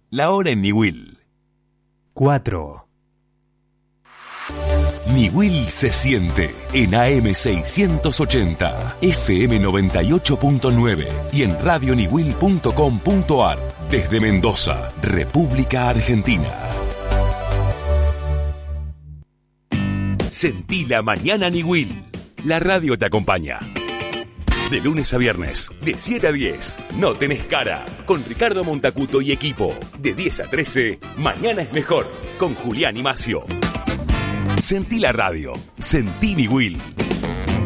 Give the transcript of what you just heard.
La hora en Niwil. 4. Niwil se siente en AM 680, FM 98.9 y en radioniwil.com.ar desde Mendoza, República Argentina. Sentí la mañana Niwil. La radio te acompaña. De lunes a viernes, de 7 a 10, No Tenés Cara, con Ricardo Montacuto y equipo. De 10 a 13, Mañana es Mejor, con Julián y Macio. Sentí la radio, sentí Niwil.